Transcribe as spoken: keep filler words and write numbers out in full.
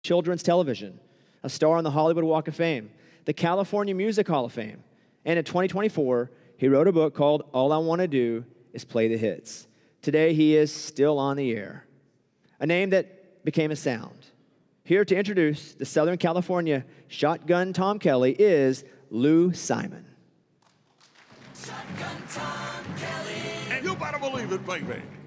children's television, a star on the Hollywood Walk of Fame, the California Music Hall of Fame, and in twenty twenty-four, he wrote a book called All I Want to Do is Play the Hits. Today, he is still on the air, a name that became a sound. Here to introduce the Southern California Shotgun Tom Kelly is Lou Simon. Shotgun Tom Kelly. And you better believe it, baby.